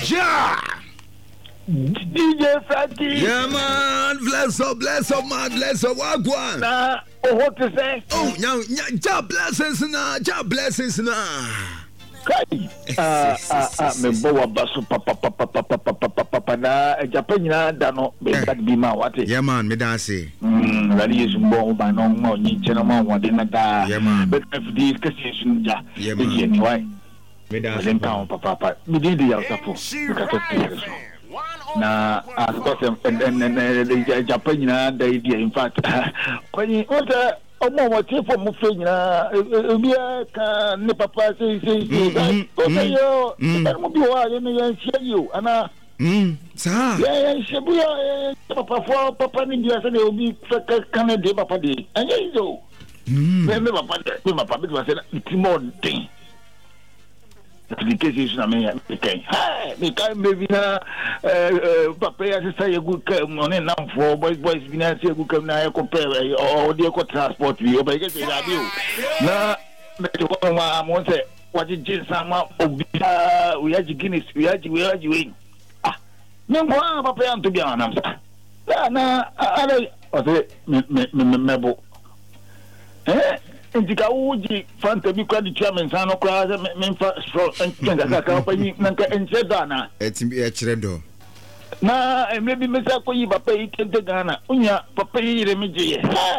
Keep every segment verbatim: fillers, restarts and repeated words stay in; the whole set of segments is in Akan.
Ja. D J Fatty. Yeah, man. Bless up, bless up, man. Bless up. What one? Nah, oh, what to say? Oh, yeah, yeah. Ja blessings na. Ja blessings na. Kai. Ah, ah, ah. Me bawa basu papa papa papa papa papa na. Japan na dano. Be bad bima wate. Yeah, man. Me dance. Hmm. Lari yesu mbo ba no mo ni chena mo wade na da. Yeah, man. But if this kasi ja. Yeah, man. Anyway. Me dance. Me papa papa. Me di di ya sapo. Na asosem and and and Japan na da idea in fact when what omo what for mo fe nyina bia ka ne papa say say say o yo mo bi wa ye me yan share you ana mm sa ya share bu ya papa for papa ni dia say obi ka kan de papa de anya yo mm me papa de me papa bi say timo den application na me okay hey me can maybe na eh papa ya say good on na for boys boys bi na say good na ko pe o de ko transport bi o ba ke say radio na me ko ma mo say what did sama obi we ya Guinness we ya we ya we ah me ko papa ya to bi na sa na ala o say me me me bo eh Indika uji fanta bi kwa di chairman sano kwa memfa stro enkenga kaka pani nanka encheda na etimbi e chiredo na maybe mesa ko yi papa yi kente Ghana unya papa yi re meje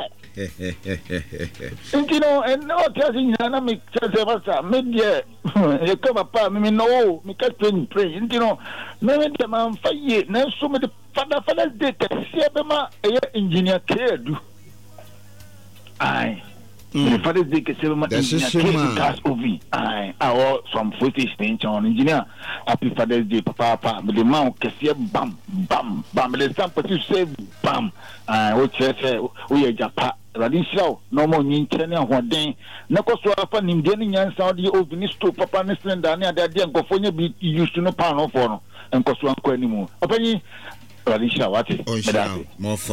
Intino en no tiasi na mi chese basta media e ka papa mi no mi ka train pray intino na me de man faye na so me de fada fada de tese be ma e engineer kedu ai the father is the seven engineer cast ovi I our some footage thing on engineer happy Father's Day papa papa but the man kese bam bam bam the sample to say bam I o chese o ye japa radi show no more nyinche ne hoden na koso afa nimde ne nyansa odi ovi ni stove papa ne cylinder ne ade ade nkofo nya bi used no pan no for no nkoso anko animu opani radi show what oh more